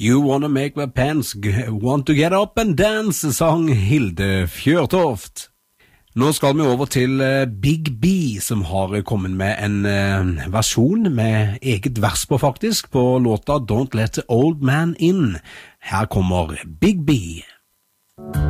You Wanna Make My Pants Want to Get Up and Dance, sang Hilde Fjørtoft. Nå skal vi over til Big B, som har kommet med en versjon med eget vers på faktisk, på låta Don't Let the Old Man In. Her kommer Big B.